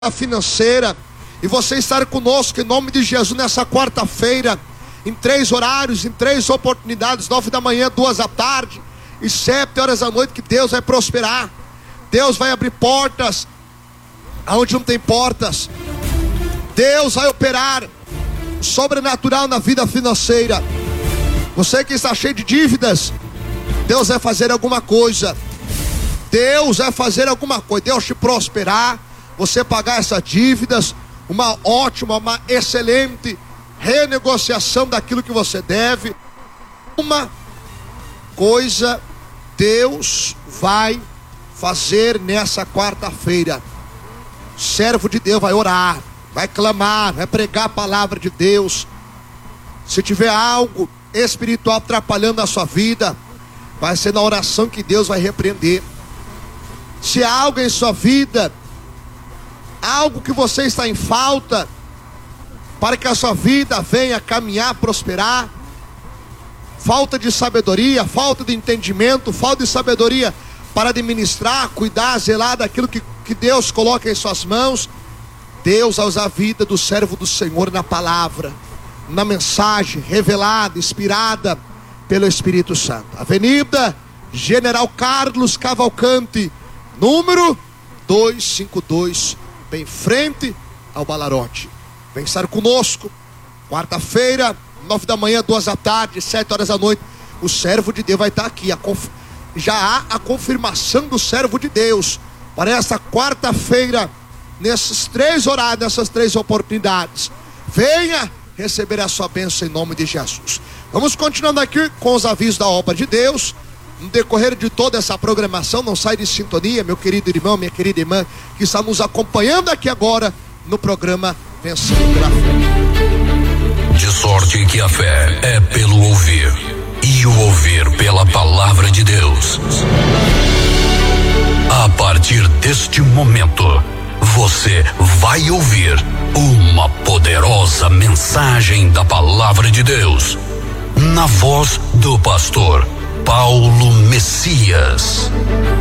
financeira, e você estar conosco em nome de Jesus nessa quarta-feira, em 3 horários, em 3 oportunidades, 9 da manhã, 2 da tarde e 7 horas da noite, que Deus vai prosperar. Deus vai abrir portas aonde não tem portas. Deus vai operar o sobrenatural na vida financeira. Você que está cheio de dívidas, Deus vai fazer alguma coisa. Deus vai fazer alguma coisa. Deus te prosperar, você pagar essas dívidas, uma ótima, uma excelente renegociação daquilo que você deve. Uma coisa Deus vai fazer nessa quarta-feira. O servo de Deus vai orar, vai clamar, vai pregar a palavra de Deus. Se tiver algo espiritual atrapalhando a sua vida, vai ser na oração que Deus vai repreender. Se há algo em sua vida, algo que você está em falta, para que a sua vida venha caminhar, prosperar, falta de sabedoria, falta de entendimento, falta de sabedoria para administrar, cuidar, zelar daquilo que Deus coloca em suas mãos, Deus vai usar a vida do servo do Senhor na palavra, na mensagem revelada, inspirada pelo Espírito Santo. Avenida General Carlos Cavalcante, número 252, bem frente ao Balarote. Vem estar conosco, quarta-feira, 9 da manhã, 2 da tarde, 7 horas da noite. O servo de Deus vai estar aqui. Já há a confirmação do servo de Deus para essa quarta-feira, nesses 3 horários, nessas 3 oportunidades. Venha receber a sua bênção em nome de Jesus. Vamos continuando aqui com os avisos da obra de Deus. No decorrer de toda essa programação, não sai de sintonia, meu querido irmão, minha querida irmã, que está nos acompanhando aqui agora no programa Vencendo pela Fé. De sorte que a fé é pelo ouvir, e o ouvir pela palavra de Deus. A partir deste momento, você vai ouvir uma poderosa mensagem da palavra de Deus, na voz do pastor Paulo Messias.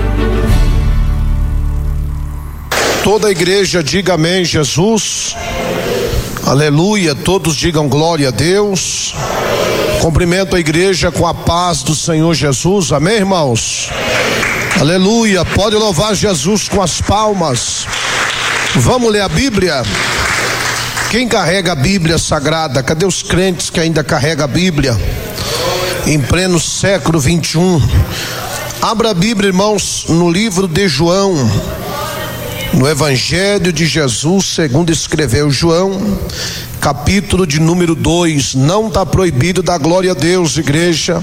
Toda a igreja diga amém, Jesus. Aleluia, todos digam glória a Deus. Cumprimento a igreja com a paz do Senhor Jesus, amém, irmãos? Aleluia, pode louvar Jesus com as palmas. Vamos ler a Bíblia? Quem carrega a Bíblia Sagrada? Cadê os crentes que ainda carregam a Bíblia? Em pleno século 21. Abra a Bíblia, irmãos, no livro de João, no Evangelho de Jesus segundo escreveu João, capítulo de número 2. Não está proibido dar glória a Deus, igreja.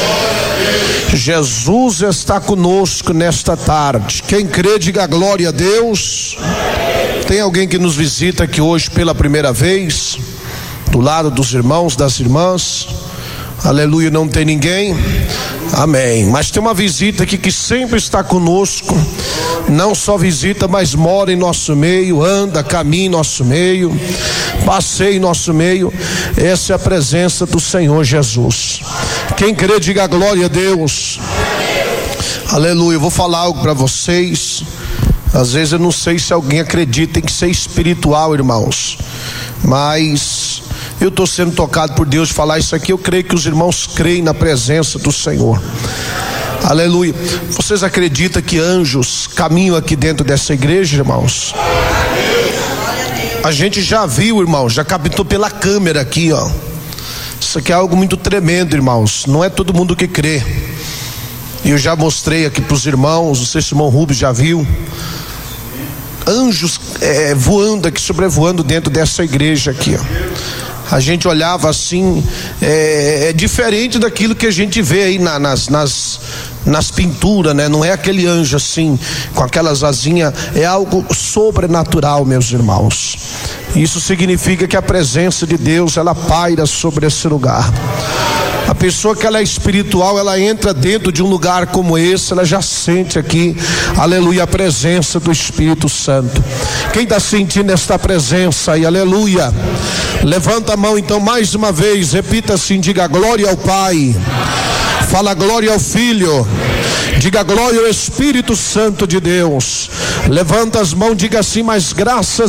Jesus está conosco nesta tarde. Quem crê, diga glória a Deus. Tem alguém que nos visita aqui hoje pela primeira vez, do lado dos irmãos, das irmãs? Aleluia, não tem ninguém? Amém. Mas tem uma visita aqui que sempre está conosco. Não só visita, mas mora em nosso meio, anda, caminha em nosso meio, passeia em nosso meio. Essa é a presença do Senhor Jesus. Quem crê, diga glória a Deus. Aleluia. Eu vou falar algo para vocês. Às vezes eu não sei se alguém acredita em que ser espiritual, irmãos, mas eu estou sendo tocado por Deus de falar isso aqui. Eu creio que os irmãos creem na presença do Senhor. Aleluia. Vocês acreditam que anjos caminham aqui dentro dessa igreja, irmãos? A gente já viu, irmãos, já captou pela câmera aqui, ó. Isso aqui é algo muito tremendo, irmãos. Não é todo mundo que crê. E eu já mostrei aqui para os irmãos, não sei se o irmão Rubens já viu, anjos voando aqui, sobrevoando dentro dessa igreja aqui, ó. A gente olhava assim, é diferente daquilo que a gente vê aí nas pinturas, né? Não é aquele anjo assim, com aquelas asinhas, é algo sobrenatural, meus irmãos. Isso significa que a presença de Deus, ela paira sobre esse lugar. A pessoa que ela é espiritual, ela entra dentro de um lugar como esse, ela já sente aqui, aleluia, a presença do Espírito Santo. Quem está sentindo esta presença aí, aleluia, levanta a mão então mais uma vez, repita assim, diga glória ao Pai, fala glória ao Filho Diga glória ao Espírito Santo de Deus. Levanta as mãos, diga assim: mas graças